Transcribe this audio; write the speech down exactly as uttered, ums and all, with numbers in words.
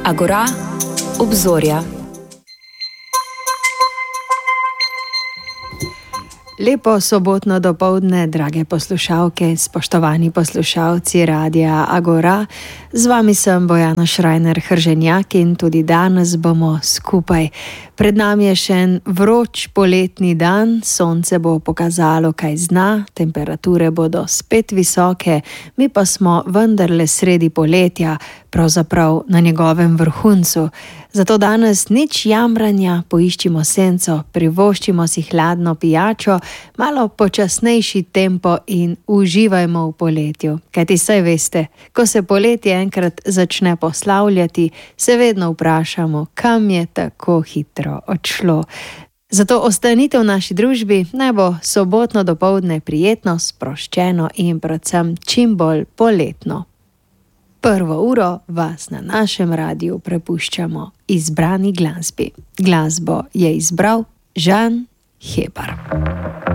Agora, obzorja. Lepo sobotno dopoldne, drage poslušalke, spoštovani poslušalci Radia Agora. Z vami sem Bojana Šrajner-Hrženjak in tudi danes bomo skupaj. Pred nami je še en vroč poletni dan, sonce bo pokazalo, kaj zna, temperature bodo spet visoke, mi pa smo vendarle sredi poletja, pravzaprav na njegovem vrhuncu. Zato danes nič jamranja, poiščimo senco, privoščimo si hladno pijačo, malo počasnejši tempo in uživajmo v poletju. Kajti saj veste, ko se poletje enkrat začne poslavljati, se vedno vprašamo, kam je tako hitro odšlo. Zato ostanite v naši družbi, naj bo sobotno dopoldne prijetno, sproščeno in predvsem čim bolj poletno. Prvo uro vas na našem radiju prepuščamo izbrani glasbi. Glasbo je izbral Žan Hebar.